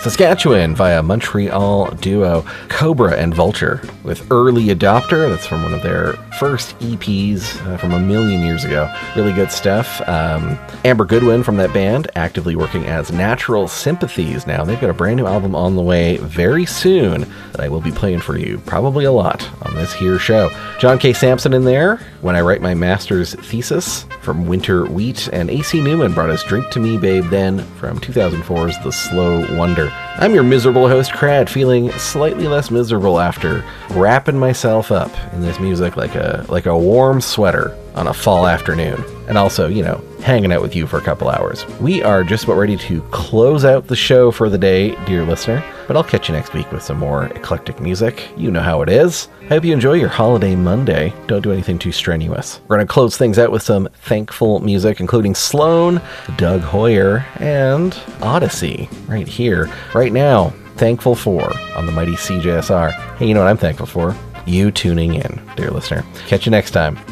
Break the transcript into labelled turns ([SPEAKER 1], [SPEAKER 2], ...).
[SPEAKER 1] Saskatchewan via Montreal duo Cobra and Vulture with Early Adopter. That's from one of their first EPs from a million years ago. Really good stuff. Amber Goodwin from that band, actively working as Natural Sympathies now. They've got a brand new album on the way very soon that I will be playing for you, probably a lot, on this here show. John K. Sampson in there, When I Write My Master's Thesis from Winter Wheat, and AC Newman brought us Drink to Me Babe Then from 2004's The Slow Wonder. I'm your miserable host, Crad, feeling slightly less miserable after wrapping myself up in this music like a warm sweater on a fall afternoon. And also, hanging out with you for a couple hours. We are just about ready to close out the show for the day, dear listener, but I'll catch you next week with some more eclectic music. You know how it is. I hope you enjoy your holiday Monday. Don't do anything too strenuous. We're going to close things out with some thankful music, including Sloan, Doug Hoyer, and Odyssey, right here, right now. Thankful for on the mighty CJSR. Hey, you know what I'm thankful for? You tuning in, dear listener. Catch you next time.